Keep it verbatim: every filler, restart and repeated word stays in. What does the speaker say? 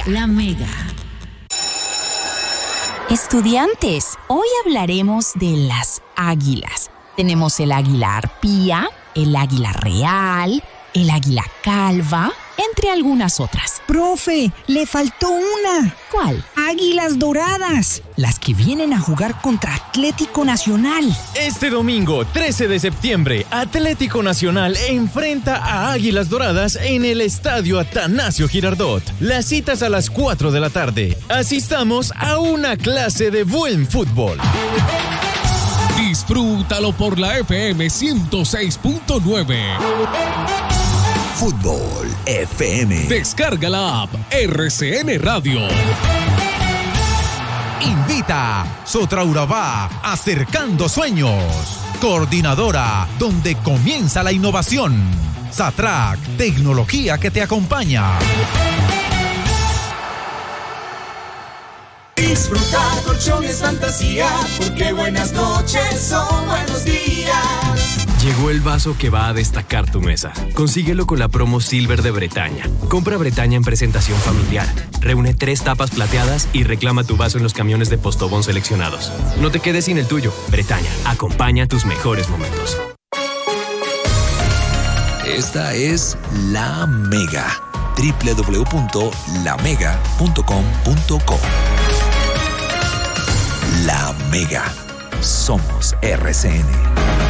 Mega. La Mega. Estudiantes, hoy hablaremos de las águilas. Tenemos el águila arpía, el águila real, el águila calva, entre algunas otras. ¡Profe! ¡Le faltó una! ¿Cuál? ¡Águilas doradas! Las que vienen a jugar contra Atlético Nacional. Este domingo, trece de septiembre, Atlético Nacional enfrenta a Águilas Doradas en el Estadio Atanasio Girardot. Las citas a las cuatro de la tarde. Asistamos a una clase de buen fútbol. Disfrútalo por la F M ciento seis punto nueve. Fútbol F M. Descarga la app R C N Radio. Invita Sotra Urabá, acercando sueños. Coordinadora, donde comienza la innovación. Satrac, tecnología que te acompaña. Disfruta colchones fantasía, porque buenas noches son buenos días. Llegó el vaso que va a destacar tu mesa. Consíguelo con la promo Silver de Bretaña. Compra Bretaña en presentación familiar. Reúne tres tapas plateadas y reclama tu vaso en los camiones de Postobón seleccionados. No te quedes sin el tuyo. Bretaña, acompaña tus mejores momentos. Esta es La Mega. doble u doble u doble u punto la mega punto com punto co. La Mega. Somos R C N.